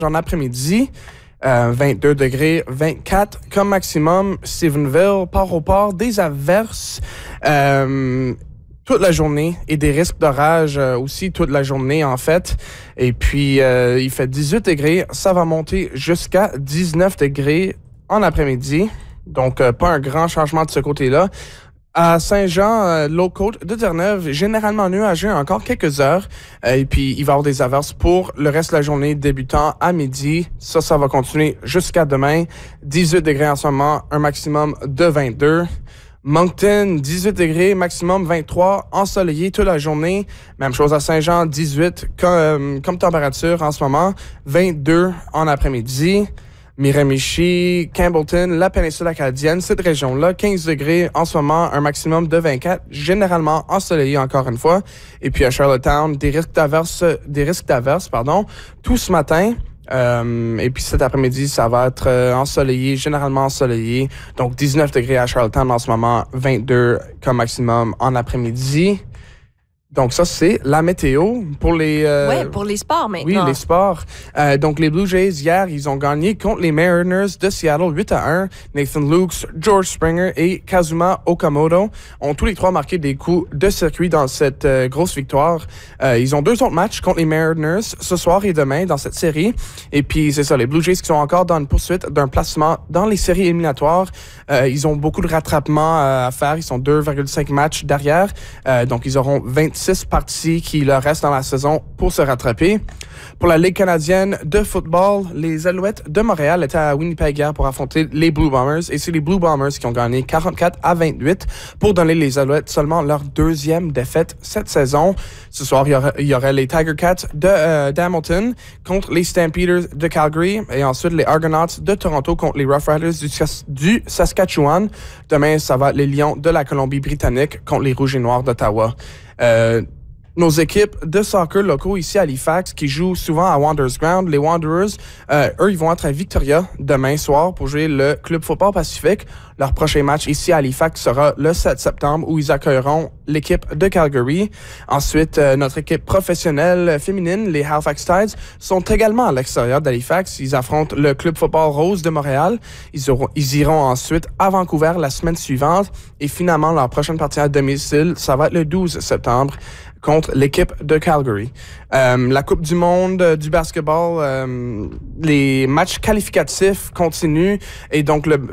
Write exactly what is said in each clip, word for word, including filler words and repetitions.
en après-midi. Euh, vingt-deux degrés, vingt-quatre comme maximum. Stephenville, Port-au-Port, des averses euh, toute la journée et des risques d'orage euh, aussi toute la journée en fait. Et puis, euh, il fait dix-huit degrés. Ça va monter jusqu'à dix-neuf degrés en après-midi. Donc, euh, pas un grand changement de ce côté-là. À Saint-Jean, euh, l'Eau-Côte de Terre-Neuve, généralement nuageux encore quelques heures. Euh, et puis, il va y avoir des averses pour le reste de la journée débutant à midi. Ça, ça va continuer jusqu'à demain. dix-huit degrés en ce moment, un maximum de vingt-deux. Moncton, dix-huit degrés, maximum vingt-trois, ensoleillé toute la journée. Même chose à Saint-Jean, dix-huit comme, comme température en ce moment, vingt-deux en après-midi. Miramichi, Campbellton, la péninsule acadienne, cette région-là, quinze degrés en ce moment, un maximum de vingt-quatre, généralement ensoleillé encore une fois. Et puis à Charlottetown, des risques d'averses, des risques d'averses, pardon, tout ce matin. Euh, et puis cet après-midi, ça va être euh, ensoleillé, généralement ensoleillé. Donc dix-neuf degrés à Charlottetown en ce moment, vingt-deux comme maximum en après-midi. Donc ça, c'est la météo pour les... Euh, oui, pour les sports maintenant. Oui, les sports. Euh, donc les Blue Jays, hier, ils ont gagné contre les Mariners de Seattle huit à un. Nathan Lukes, George Springer et Kazuma Okamoto ont tous les trois marqué des coups de circuit dans cette euh, grosse victoire. Euh, ils ont deux autres matchs contre les Mariners ce soir et demain dans cette série. Et puis, c'est ça, les Blue Jays qui sont encore dans une poursuite d'un placement dans les séries éliminatoires. Euh, ils ont beaucoup de rattrapements euh, à faire. Ils sont deux virgule cinq matchs derrière. Euh, donc, ils auront vingt-six parties qui leur restent dans la saison pour se rattraper. Pour la Ligue canadienne de football, les Alouettes de Montréal étaient à Winnipeg hier pour affronter les Blue Bombers et c'est les Blue Bombers qui ont gagné quarante-quatre à vingt-huit pour donner les Alouettes seulement leur deuxième défaite cette saison. Ce soir, il y aurait, il y aurait les Tiger Cats de euh, d'Hamilton contre les Stampeders de Calgary et ensuite les Argonauts de Toronto contre les Rough Riders du, du Saskatchewan. Demain, ça va être les Lions de la Colombie-Britannique contre les Rouges et Noirs d'Ottawa. Euh, nos équipes de soccer locaux ici à Halifax qui jouent souvent à Wanderers Ground, les Wanderers, euh, eux, ils vont être à Victoria demain soir pour jouer le Club Football Pacifique. Leur prochain match ici à Halifax sera le sept septembre où ils accueilleront l'équipe de Calgary. Ensuite, euh, notre équipe professionnelle féminine, les Halifax Tides, sont également à l'extérieur d'Halifax. Ils affrontent le Club Football Rose de Montréal. Ils, auront, ils iront ensuite à Vancouver la semaine suivante. Et finalement, leur prochaine partie à domicile, ça va être le douze septembre contre l'équipe de Calgary. Euh, la Coupe du monde euh, du basketball, euh, les matchs qualificatifs continuent et donc le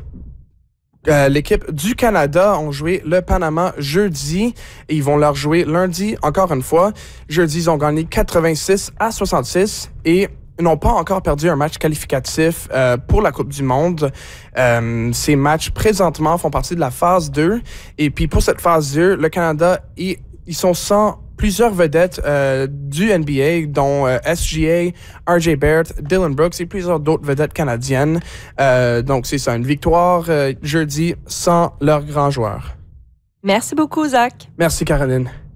Euh, l'équipe du Canada ont joué le Panama jeudi et ils vont leur jouer lundi encore une fois. Jeudi, ils ont gagné quatre-vingt-six à soixante-six et n'ont pas encore perdu un match qualificatif euh, pour la Coupe du monde. Euh, ces matchs, présentement, font partie de la phase deux. Et puis, pour cette phase deux, le Canada, ils, ils sont sans plusieurs vedettes euh, du N B A, dont euh, S G A, R J Barrett, Dylan Brooks et plusieurs d'autres vedettes canadiennes. Euh, donc, c'est ça, une victoire euh, jeudi sans leurs grands joueurs. Merci beaucoup, Zach. Merci, Caroline.